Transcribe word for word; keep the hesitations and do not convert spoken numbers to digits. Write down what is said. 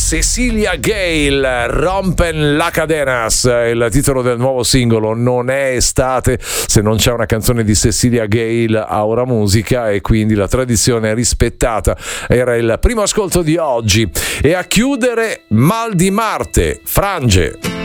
Cecilia Gale, Rompen la cadenas, il titolo del nuovo singolo. Non è estate se non c'è una canzone di Cecilia Gale a Ora Musica, e quindi la tradizione è rispettata. Era il primo ascolto di oggi, e a chiudere Mal di Marte, Frange.